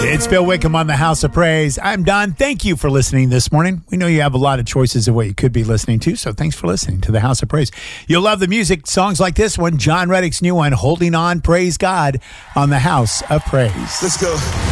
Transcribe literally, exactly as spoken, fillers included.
It's Bill Wickham on the House of Praise. I'm Don. Thank you for listening this morning. We know you have a lot of choices of what you could be listening to, so thanks for listening to the House of Praise. You'll love the music, songs like this one, John Reddick's new one, Holding On, Praise God, on the House of Praise. Let's go.